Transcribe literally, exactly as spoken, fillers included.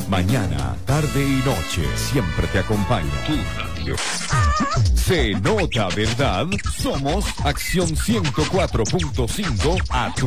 Mañana, tarde y noche, siempre te acompaña. Tu radio. Se nota, ¿verdad? Somos Acción ciento cuatro punto cinco a tu